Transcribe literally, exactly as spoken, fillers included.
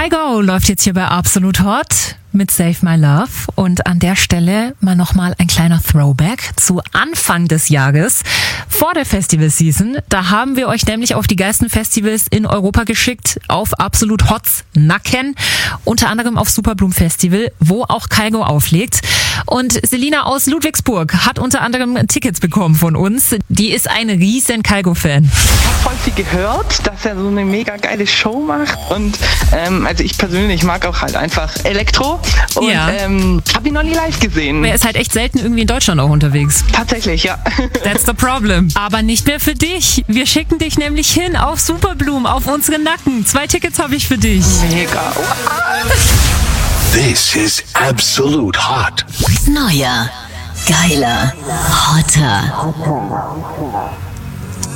Kygo läuft jetzt hier bei Absolut Hot mit Save My Love. Und an der Stelle mal nochmal ein kleiner Throwback zu Anfang des Jahres, vor der Festival-Season. Da haben wir euch nämlich auf die geilsten Festivals in Europa geschickt, auf Absolut Hots Nacken, unter anderem auf Superbloom Festival, wo auch Kygo auflegt. Und Selina aus Ludwigsburg hat unter anderem Tickets bekommen von uns. Die ist ein riesen Kygo-Fan. Ich habe voll viel gehört, dass er so eine mega geile Show macht. Und ähm, also ich persönlich mag auch halt einfach Elektro. Und ja. ähm, habe ihn noch nie live gesehen. Er ist halt echt selten irgendwie in Deutschland auch unterwegs. Tatsächlich, ja. That's the problem. Aber nicht mehr für dich. Wir schicken dich nämlich hin auf Superbloom, auf unsere Nacken. Zwei Tickets habe ich für dich. Mega. This is Absolute Hot. Neuer, geiler, hotter.